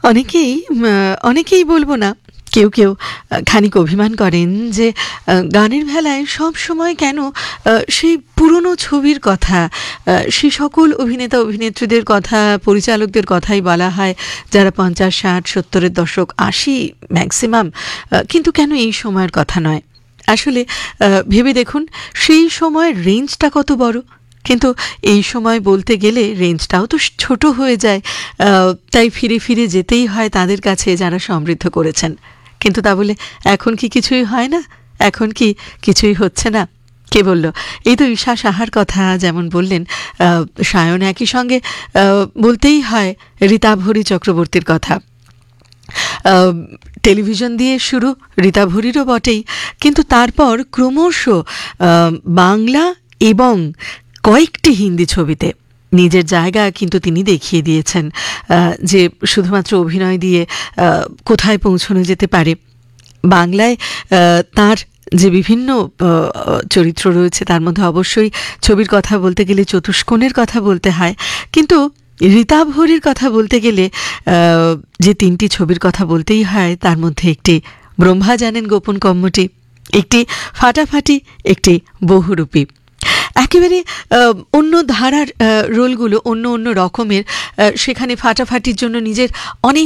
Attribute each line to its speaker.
Speaker 1: অনেকেই বলবো না, কেউ কেউ খানিক অভিমান করেন যে গানের বেলায় সব সময় কেন সেই পুরনো ছবির কথা, সে সকল অভিনেতা অভিনেত্রীদের কথা, পরিচালকদের কথাই বলা হয় যারা 50, 60, 70-এর দশক, 80 ম্যাক্সিমাম, কিন্তু কেন এই সময়ের কথা নয়? আসলে ভেবে দেখুন সেই সময়ের রেঞ্জটা কত বড়, কিন্তু এই সময় বলতে গেলে রেঞ্জটাও তো ছোট হয়ে যায়। তাই ফিরে ফিরে যেতেই হয় তাদের কাছে যারা সমৃদ্ধ করেছেন। কিন্তু তা বলে এখন কি কিছুই হয় না? এখন কি কিছুই হচ্ছে না? কে বলল? এই তো ঈশা সাহার কথা যেমন বললেন, সায়ন একই সঙ্গে বলতেই হয় রীতাভরি চক্রবর্তীর কথা। টেলিভিশন দিয়ে শুরু রীতাভরিরও বটেই, কিন্তু তারপর ক্রমশ বাংলা এবং কয়েকটি হিন্দি ছবিতে নিজের জায়গা কিন্তু তিনি দেখিয়ে দিয়েছেন, যে শুধুমাত্র অভিনয় দিয়ে কোথায় পৌঁছানো যেতে পারে। বাংলায় তার যে বিভিন্ন চরিত্র রয়েছে তার মধ্যে অবশ্যই ছবির কথা বলতে গেলে চতুষ্কোণের কথা বলতে হয়, কিন্তু রীতাভরির কথা বলতে গেলে যে তিনটি ছবির কথা বলতেই হয় তার মধ্যে একটি ব্রহ্মা জানেন গোপন কম্মটি, একটি ফাটাফাটি, একটি বহুরূপী। একেবারে অন্য ধারার রোলগুলো অন্য অন্য রকমের, সেখানে ফাটাফাটির জন্য নিজের অনেক